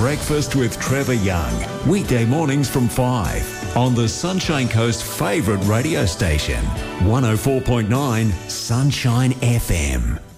Breakfast with Trevor Young. Weekday mornings from 5 on the Sunshine Coast favourite radio station, 104.9 Sunshine FM.